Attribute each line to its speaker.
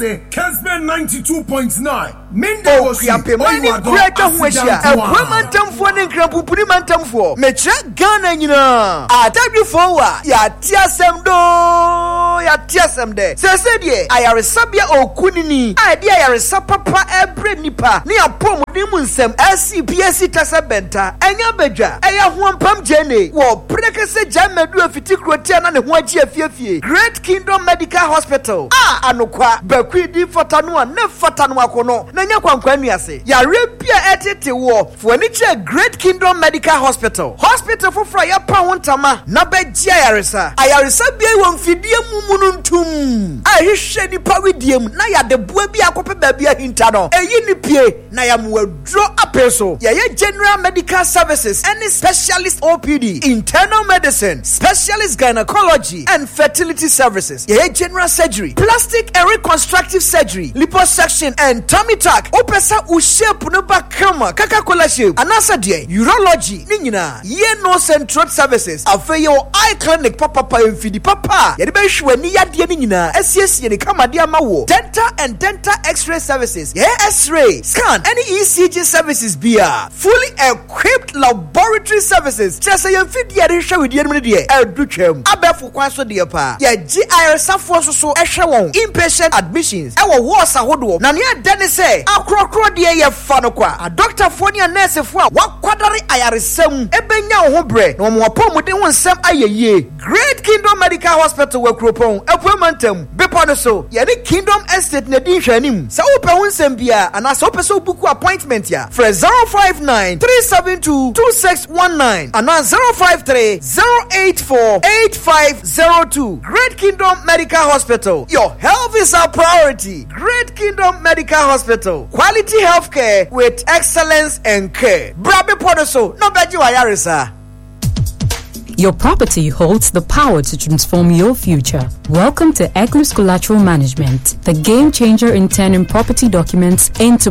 Speaker 1: say Kesben 92.9. Minde
Speaker 2: was Yape Mani Greater Wesha, a woman for the Krampupuri Mantam for Metra Ghana, you know. I tell you forward, ya tiasem do, ya tiasem de. Said ye, I are a sabia o kunini, idea I are a sapapa every nipa, near Pomo Dimunsem, SCPSC Tasabenta, and Yabeja, I have one pump jenny, war precase Jamedu Fitikrotian and Huachi Fifi, Great Kingdom Medical Hospital. Anokwa, Bequidi Fatanua, ne Fatanua Kono, Nanya Kwaniase, ya repia etete war for niche Great Kingdom Medical Hospital. Hospital for Frya Pawantama, Nabejia Yarisa, Ayarisa Bia won Fidium Mununtum. I shady pawidium, Naya de Buebia Copa Babia Hintano, a Yinipie, Nayam will draw a peso. Yaya General Medical Services, any specialist OPD, internal medicine, specialist gynecology, and fertility services. Yaya General Surgery, plastic and reconstructive surgery, liposuction, and tummy tuck. Opesa Ushe Punuba Kama, Coca-Cola shape, Anasa de urology, Nina, ye nose and throat services, Afeyo eye clinic, Papa Fidi Papa, Yadibeshwe Nia Dianina, SCS Yenikama Diamawo, dental and dental x-ray services, yeah, X-ray, scan, any ECG services, beer, fully equipped laboratory services, just a young fit Yarisha with Yermidi, Elduchem, Abefu Kwaso Diapa, ya GIR Safoso so Eshawon, inpatient admissions, our wars are hodo, Nania Denise, Akro Dia Fanokwa, a doctor Fonia nurse for what quadri Ayarisem, Ebenya Hobre, no more Pomodin Sam Aye, Great Kingdom Medical Hospital work Cropon, Appointmentum, Beponoso, Yadi Kingdom Estate Nedishanim, Saupa Unsembia, and as Opeso book appointment ya, for 059 372 2619, and 053 084 8502. Great Kingdom Medical Hospital. Your health is our priority. Great Kingdom Medical Hospital. Quality healthcare with excellence and care. Brabe Podoso, no beji wayarisa.
Speaker 3: Your property holds the power to transform your future. Welcome to Eglus Collateral Management, the game changer in turning property documents into